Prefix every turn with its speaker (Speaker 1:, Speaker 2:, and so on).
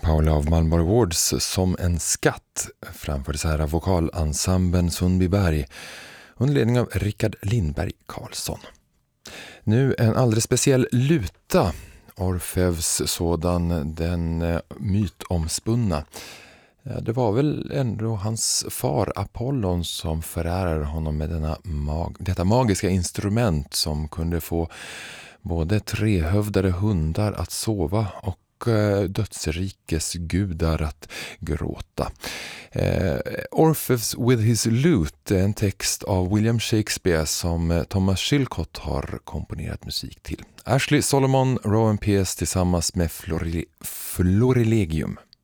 Speaker 1: Paula av Malmborg Awards som en skatt framfördes här av vokalensemblen Sundbyberg under ledning av Rickard Lindberg Karlsson. Nu en alldeles speciell luta, Orfeus sådan, den mytomspunna. Det var väl ändå hans far Apollon som förärade honom med detta magiska instrument som kunde få både trehövdade hundar att sova och dödsrikes gudar att gråta. Orpheus with his lute, en text av William Shakespeare som Thomas Chilcott har komponerat musik till. Ashley Solomon, Rowan Pierce tillsammans med Florilegium.